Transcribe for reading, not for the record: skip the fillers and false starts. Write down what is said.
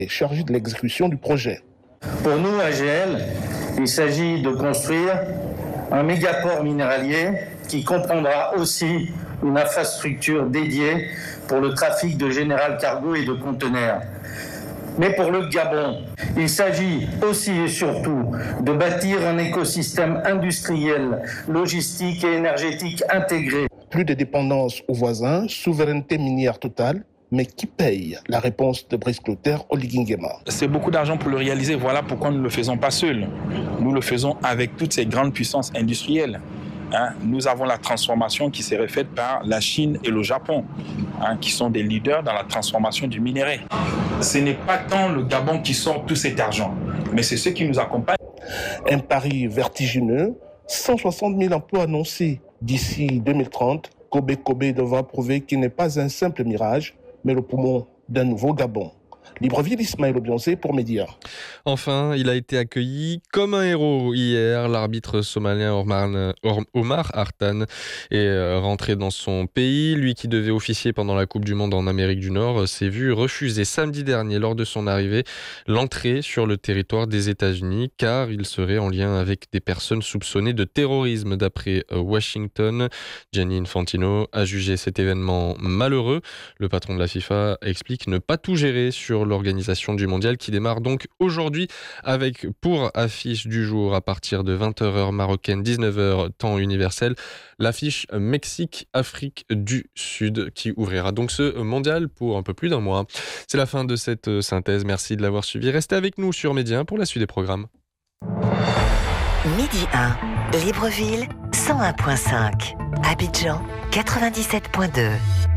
est chargé de l'exécution du projet. Pour nous, AGL, il s'agit de construire un mégaport minéralier qui comprendra aussi une infrastructure dédiée pour le trafic de General Cargo et de conteneurs. Mais pour le Gabon, il s'agit aussi et surtout de bâtir un écosystème industriel, logistique et énergétique intégré. Plus de dépendance aux voisins, souveraineté minière totale, mais qui paye? La réponse de Brice Clotaire, Oligui Nguema. C'est beaucoup d'argent pour le réaliser, voilà pourquoi nous ne le faisons pas seuls. Nous le faisons avec toutes ces grandes puissances industrielles. Nous avons la transformation qui serait faite par la Chine et le Japon, qui sont des leaders dans la transformation du minerai. Ce n'est pas tant le Gabon qui sort tout cet argent, mais c'est ceux qui nous accompagnent. Un pari vertigineux, 160 000 emplois annoncés d'ici 2030. Kobe devra prouver qu'il n'est pas un simple mirage, mais le poumon d'un nouveau Gabon. Libreville, Ismaël Obiancé pour Média. Enfin, il a été accueilli comme un héros hier. L'arbitre somalien Omar Hartan est rentré dans son pays. Lui qui devait officier pendant la Coupe du Monde en Amérique du Nord s'est vu refuser samedi dernier lors de son arrivée l'entrée sur le territoire des États-Unis car il serait en lien avec des personnes soupçonnées de terrorisme d'après Washington. Gianni Infantino a jugé cet événement malheureux. Le patron de la FIFA explique ne pas tout gérer sur l'organisation du mondial qui démarre donc aujourd'hui avec pour affiche du jour à partir de 20h heure marocaine, 19h temps universel, l'affiche Mexique-Afrique du Sud qui ouvrira donc ce mondial pour un peu plus d'un mois. C'est la fin de cette synthèse. Merci de l'avoir suivi. Restez avec nous sur Média 1 pour la suite des programmes. Midi 1, Libreville 101.5, Abidjan 97.2.